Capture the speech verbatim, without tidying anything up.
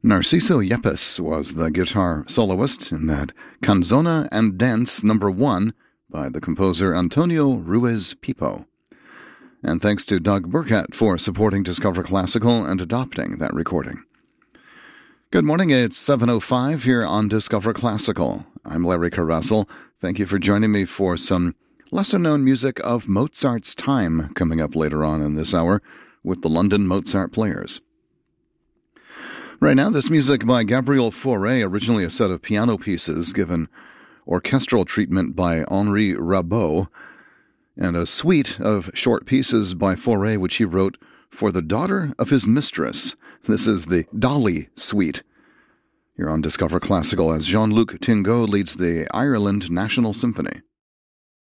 Narciso Yepes was the guitar soloist in that Canzona and Dance number one by the composer Antonio Ruiz Pipo. And thanks to Doug Burkett for supporting Discover Classical and adopting that recording. Good morning, it's seven oh five here on Discover Classical. I'm Larry Carrussell. Thank you for joining me for some lesser-known music of Mozart's time coming up later on in this hour with the London Mozart Players. Right now, this music by Gabriel Fauré, originally a set of piano pieces given orchestral treatment by Henri Rabaud, and a suite of short pieces by Fauré which he wrote for the daughter of his mistress. This is the Dolly Suite. Here on Discover Classical as Jean-Luc Tinguet leads the Ireland National Symphony.